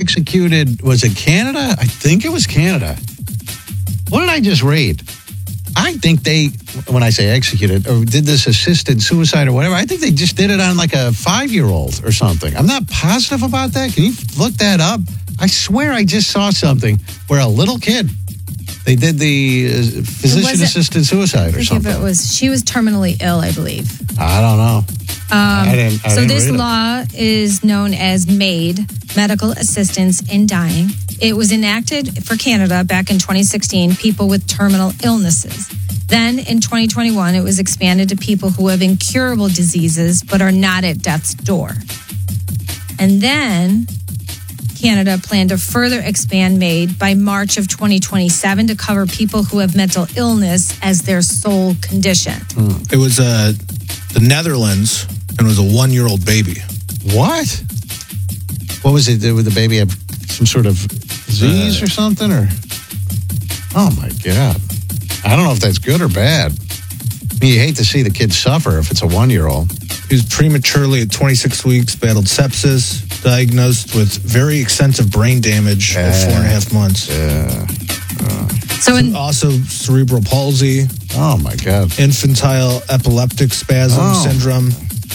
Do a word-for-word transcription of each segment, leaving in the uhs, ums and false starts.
executed, was it Canada? I think it was Canada. What did I just read? I think they, when I say executed, or did this assisted suicide or whatever, I think they just did it on like a five-year-old or something. I'm not positive about that. Can you look that up? I swear I just saw something where a little kid, they did the uh, physician-assisted suicide or I think something. If it was, she was terminally ill, I believe. I don't know. Um, I didn't, I so didn't this read it. law is known as MAID, Medical Assistance in Dying. It was enacted for Canada back in twenty sixteen, people with terminal illnesses. Then in twenty twenty-one, it was expanded to people who have incurable diseases but are not at death's door. And then Canada planned to further expand MAID by March of twenty twenty-seven to cover people who have mental illness as their sole condition. It was uh, the Netherlands, and it was a one-year-old baby. What? What was it? Did the baby have some sort of disease Uh, or something? Or oh my God, I don't know if that's good or bad. I mean, you hate to see the kid suffer if it's a one-year-old. He was prematurely at twenty-six weeks, battled sepsis, diagnosed with very extensive brain damage at four and a half months. Yeah. So in, Also cerebral palsy, Oh my God. infantile epileptic spasm Oh. syndrome.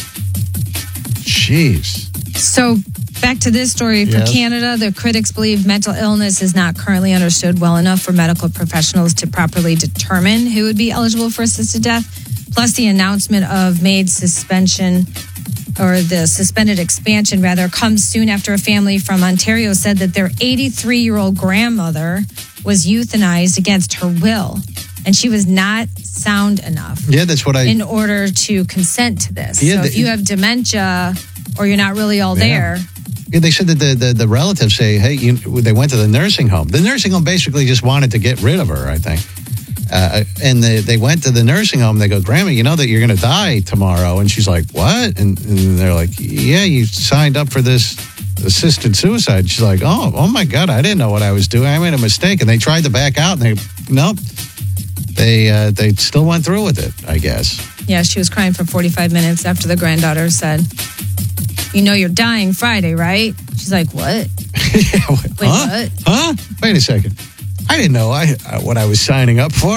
Jeez. So back to this story for Yes. Canada, the critics believe mental illness is not currently understood well enough for medical professionals to properly determine who would be eligible for assisted death. Plus, the announcement of MAID suspension or the suspended expansion rather comes soon after a family from Ontario said that their eighty-three-year-old grandmother was euthanized against her will, and she was not sound enough Yeah, that's what I. in order to consent to this. Yeah, so the- if you have dementia or you're not really all Yeah. there, Yeah, they said that the, the, the relatives say, hey, you, they went to the nursing home. The nursing home basically just wanted to get rid of her, I think. Uh, and they, they went to the nursing home. They go, Grandma, you know that you're going to die tomorrow. And she's like, what? And, and they're like, yeah, you signed up for this assisted suicide. She's like, oh, oh my God, I didn't know what I was doing. I made a mistake. And they tried to back out. And they, nope. They, uh, they still went through with it, I guess. yeah, she was crying for forty-five minutes after the granddaughter said, you know you're dying Friday, right? She's like, what? yeah, wait, Wait, huh? what? Huh? Wait a second. I didn't know I uh, what I was signing up for.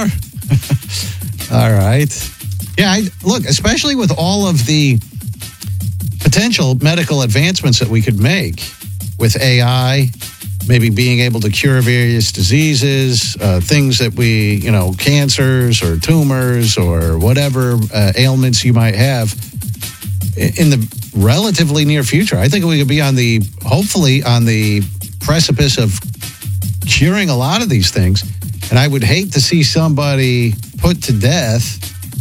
All right. Yeah, I, look, especially with all of the potential medical advancements that we could make with A I, maybe being able to cure various diseases, uh, things that we, you know, cancers or tumors or whatever uh, ailments you might have in the relatively near future. I think we could be on the, hopefully on the precipice of curing a lot of these things. And I would hate to see somebody put to death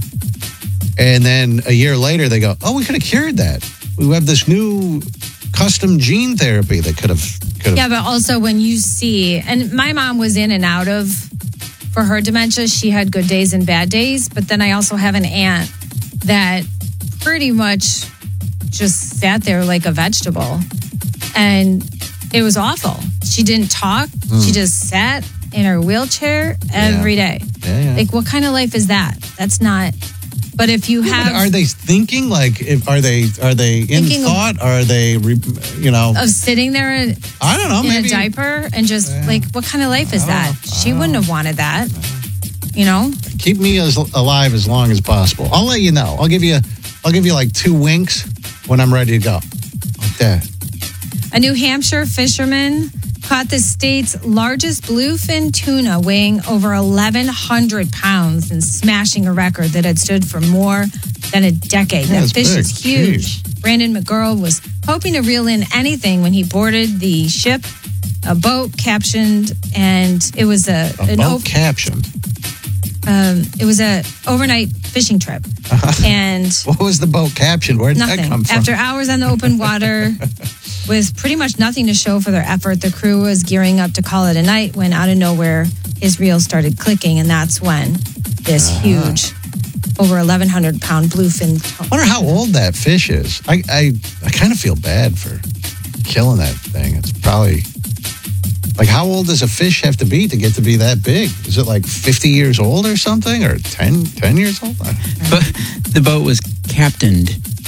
and then a year later they go, oh, we could have cured that. We have this new custom gene therapy that could have, could have. Yeah, but also when you see, and my mom was in and out of, for her dementia, she had good days and bad days. But then I also have an aunt that pretty much just sat there like a vegetable. And it was awful. She didn't talk. Mm. She just sat in her wheelchair every day. Yeah, yeah. Like, what kind of life is that? That's not. But if you Yeah, have. but are they thinking like, if, are they, are they in Thinking of- thought? Are they, re, you know, of sitting there in, I don't know, in maybe. a diaper and just Yeah. like, what kind of life is I don't that? know. I She don't wouldn't have wanted that. You know? Keep me as alive as long as possible. I'll let you know. I'll give you, I'll give you like two winks when I'm ready to go. Okay. A New Hampshire fisherman caught the state's largest bluefin tuna weighing over eleven hundred pounds and smashing a record that had stood for more than a decade. Yeah, that it's fish big. is huge. Jeez. Brandon McGurl was hoping to reel in anything when he boarded the ship. A boat captioned, and it was a, A an boat op- captioned. um, it was a overnight fishing trip, and What was the boat captioned? Where did that nothing. come from? After hours on the open water, with pretty much nothing to show for their effort, the crew was gearing up to call it a night when out of nowhere his reel started clicking, and that's when this Uh-huh. huge, over eleven hundred pound bluefin. I wonder how old that fish is. I, I, I kind of feel bad for killing that thing. It's probably, like, how old does a fish have to be to get to be that big? Is it like fifty years old or something? Or ten, ten years old? I- But the boat was captained.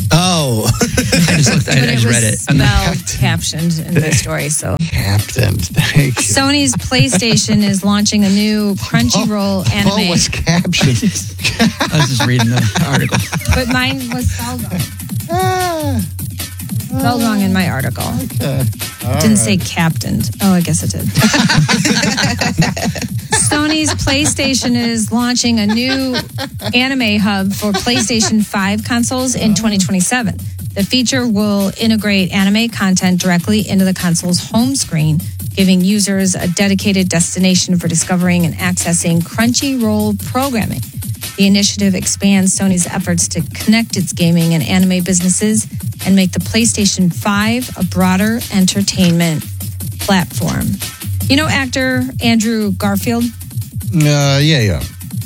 Oh. I just looked. I, But I it just was read it. spelled captioned in the story. So Captain, thank you. Sony's PlayStation is launching a new Crunchyroll Oh, anime, was captioned. I was just reading the article. but mine was spelled wrong. Ah, Spelled wrong in my article. okay. All Didn't right. say captained. Oh, I guess it did. Sony's PlayStation is launching a new anime hub for PlayStation five consoles in twenty twenty-seven. The feature will integrate anime content directly into the console's home screen, giving users a dedicated destination for discovering and accessing Crunchyroll programming. The initiative expands Sony's efforts to connect its gaming and anime businesses and make the PlayStation five a broader entertainment platform. You know actor Andrew Garfield? Uh, yeah, yeah.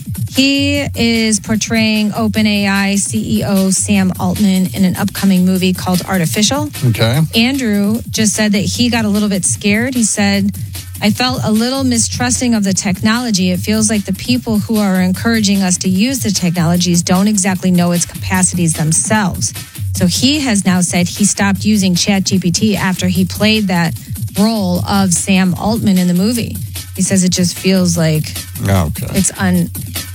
He is portraying OpenAI C E O Sam Altman in an upcoming movie called Artificial. Okay. Andrew just said that he got a little bit scared. He said, I felt a little mistrusting of the technology. It feels like the people who are encouraging us to use the technologies don't exactly know its capacities themselves. So he has now said he stopped using ChatGPT after he played that role of Sam Altman in the movie. He says it just feels like Okay. it's un...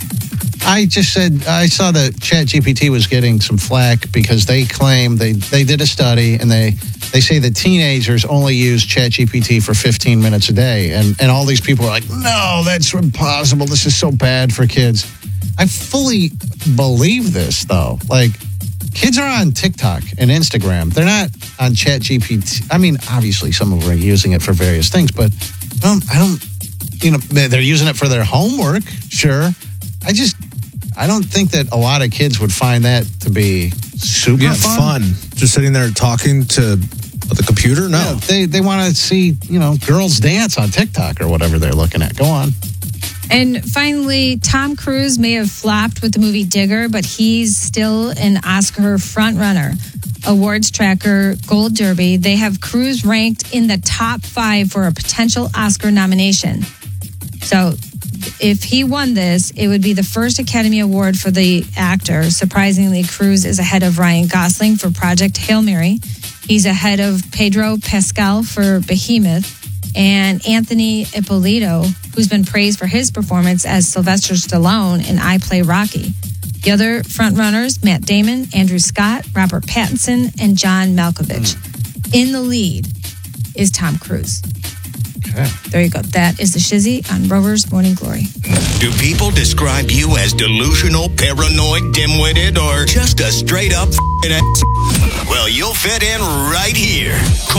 I just said I saw that ChatGPT was getting some flack because they claim they, they did a study and they, they say that teenagers only use ChatGPT for fifteen minutes a day. And, and all these people are like, no, that's impossible. This is so bad for kids. I fully believe this, though. Like, kids are on TikTok and Instagram. They're not on ChatGPT. I mean, obviously, some of them are using it for various things, but um, I don't, you know, they're using it for their homework, sure. I just, I don't think that a lot of kids would find that to be super Yeah, fun. fun. Just sitting there talking to the computer? No. Yeah, they they want to see, you know, girls dance on TikTok or whatever they're looking at. Go on. And finally, Tom Cruise may have flopped with the movie Digger, but he's still an Oscar frontrunner. Awards tracker Gold Derby, they have Cruise ranked in the top five for a potential Oscar nomination. So if he won this, it would be the first Academy Award for the actor. Surprisingly, Cruise is ahead of Ryan Gosling for Project Hail Mary. He's ahead of Pedro Pascal for Behemoth and Anthony Ippolito, who's been praised for his performance as Sylvester Stallone in I Play Rocky. The other frontrunners, Matt Damon, Andrew Scott, Robert Pattinson, and John Malkovich. In the lead is Tom Cruise. Okay. There you go. That is the Shizzy on Rover's Morning Glory. Do people describe you as delusional, paranoid, dim-witted, or just a straight-up f***ing ass? Well, you'll fit in right here.